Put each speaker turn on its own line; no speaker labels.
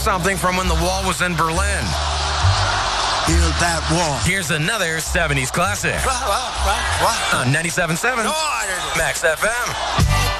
something from when the wall was in Berlin.
Build that wall.
Here's another 70s classic
What?
on 97.7
No, I didn't.
Max FM.